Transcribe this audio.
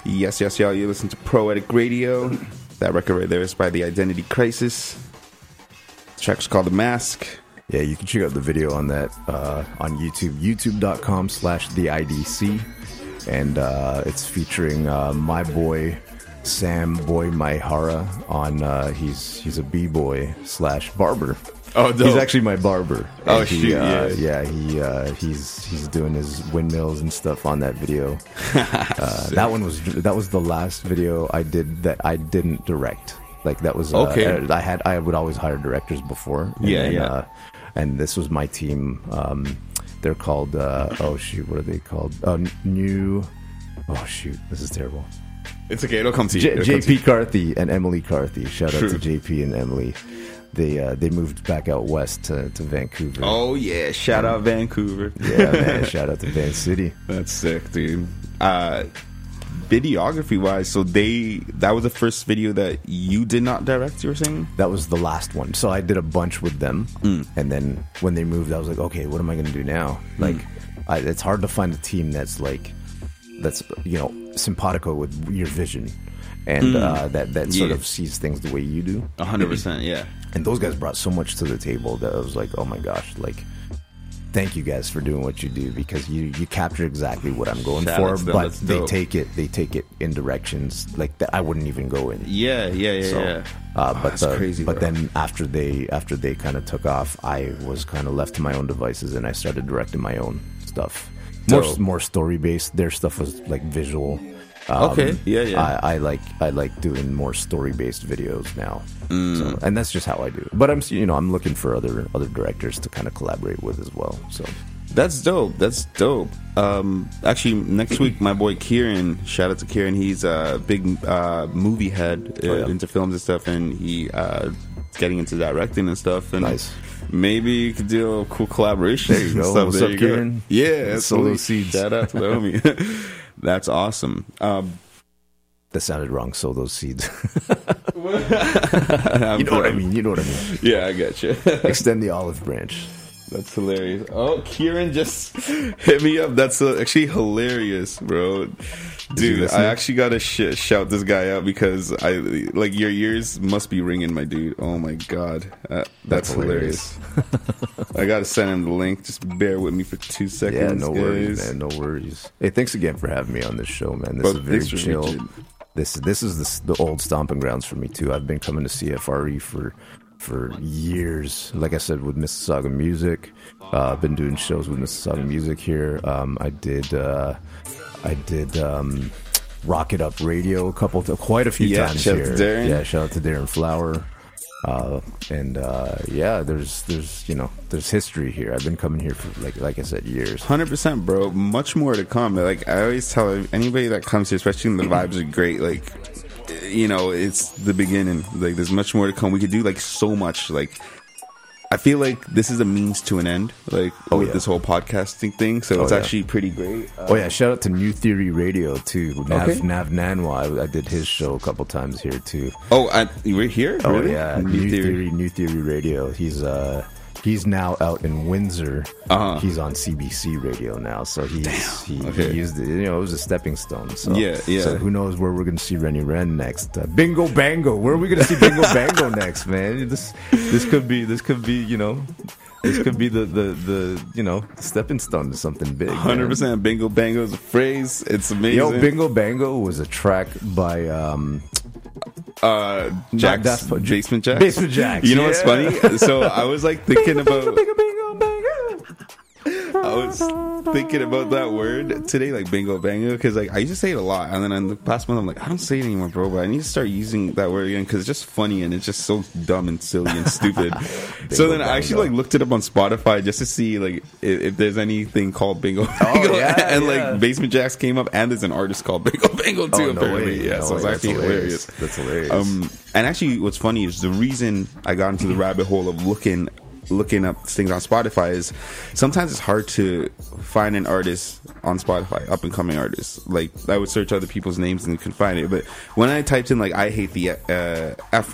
Yes, y'all. You listen to Proetic Radio. That record right there is by The Identity Crisis. The track's called The Mask. Yeah, you can check out the video on that on YouTube, youtube.com/theidc. And it's featuring my boy, Sam Boy Maihara, on he's a b-boy / barber. Oh, dope. He's actually my barber. Oh, and shoot, he's doing his windmills and stuff on that video. that was the last video I did that I didn't direct. Like that was okay. I would always hire directors before. And this was my team. They're called what are they called? This is terrible. It's okay, it'll come to you. JP Carthy and Emily Carthy. Shout out to JP and Emily. They moved back out west to Vancouver. Oh yeah, shout out Vancouver. Yeah, man, shout out to Van City. That's sick, dude. Videography wise, so that was the first video that you did not direct, you were saying? That was the last one. So I did a bunch with them, and then when they moved, I was like, okay, what am I going to do now? Like, it's hard to find a team that's simpatico with your vision, and that sort of sees things the way you do. 100%, yeah. And those guys brought so much to the table that I was like, oh my gosh, like, thank you guys for doing what you do, because you capture exactly what I'm going for, but they take it in directions like that I wouldn't even go in. Yeah. That's crazy. But then after they kind of took off, I was kind of left to my own devices, and I started directing my own stuff. More story based. Their stuff was like visual. Okay. Yeah. I like doing more story based videos now. So, and that's just how I do it. But I'm looking for other directors to kind of collaborate with as well. So that's dope. Actually, next week, my boy Kieran, shout out to Kieran. He's a big movie head into films and stuff, and he getting into directing and stuff. And nice. Maybe you could do a cool collaboration. There you go. What's up, Kieran? Yeah, Solo Seeds. Shout out to the homie. That's awesome. That sounded wrong. Sow those seeds. You know what I mean. Yeah, I got you. Extend the olive branch. That's hilarious. Oh, Kieran just hit me up. That's actually hilarious, bro. Dude, I actually gotta shout this guy out, because your ears must be ringing, my dude. Oh my god, that's hilarious. I gotta send him the link. Just bear with me for 2 seconds. Yeah, no worries, man. No worries. Hey, thanks again for having me on this show, man. This is very chill. This is the old stomping grounds for me too. I've been coming to CFRE for years. Like I said, with Mississauga Music, I've been doing shows with Mississauga Music here. I did Rock It Up Radio quite a few times shout here. Out to Darren. Yeah, shout out to Darren Flower. There's history here. I've been coming here for like I said, years. 100%, bro. Much more to come. Like I always tell anybody that comes here, especially when the vibes are great, like, it's the beginning. Like there's much more to come. We could do like so much. Like I feel like this is a means to an end, like with this whole podcasting thing. So it's actually pretty great. Shout out to New Theory Radio too. Nav Nanwa, I did his show a couple times here too. You were here? Oh really? Yeah, New Theory Radio. He's now out in Windsor. He's on CBC Radio now, so he used it. It was a stepping stone. So yeah. So who knows where we're going to see Rennie Ren next? Bingo Bango. Where are we going to see Bingo Bango next, man? This could be This could be the stepping stone to something big. 100%. Bingo Bango is a phrase. It's amazing. Yo, Bingo Bango was a track by Basement Jaxx. Basement Jaxx. You know what's funny? So I was like thinking about. I was thinking about that word today, like bingo bango, because like I used to say it a lot, and then in the past month I'm like, I don't say it anymore, bro, but I need to start using that word again, because it's just funny and it's just so dumb and silly and stupid. So then I actually like looked it up on Spotify just to see like if there's anything called bingo bango, like Basement Jaxx came up, and there's an artist called Bingo Bango too, apparently. So it's actually hilarious. That's hilarious. And actually what's funny is the reason I got into the rabbit hole of looking up things on Spotify is sometimes it's hard to find an artist on Spotify, up and coming artists. Like I would search other people's names and couldn't find it, but when I typed in like I hate the F